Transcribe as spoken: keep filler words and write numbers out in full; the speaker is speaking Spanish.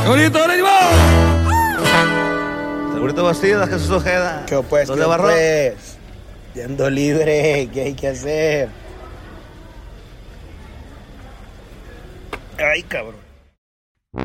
¡Segurito, ánimo! Segurito Bastidas, Jesús Ojeda. ¿Qué pues? ¿Dónde ¿Qué barró? pues? Yendo libre, ¿qué hay que hacer? Ay, cabrón.